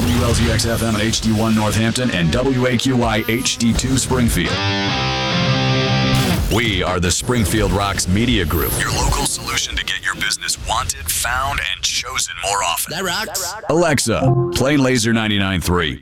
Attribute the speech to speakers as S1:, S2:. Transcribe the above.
S1: WLZX-FM at HD1 Northampton and WAQI HD2 Springfield. We are the Springfield Rocks Media Group, your local solution to get your business wanted, found, and chosen more often.
S2: That rocks.
S1: Alexa, play Laser 99.3.